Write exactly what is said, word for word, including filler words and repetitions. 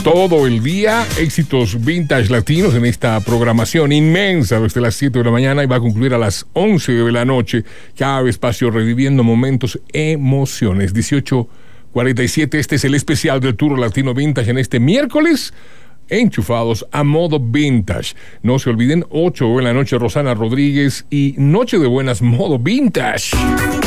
todo el día. Éxitos vintage latinos en esta programación inmensa desde las siete de la mañana y va a concluir a las once de la noche. Cada espacio reviviendo momentos, emociones. dieciocho cuarenta y siete, este es el especial del Tour Latino Vintage en este miércoles. Enchufados a modo vintage. No se olviden, ocho de la noche, Rosana Rodríguez y Noche de Buenas modo vintage.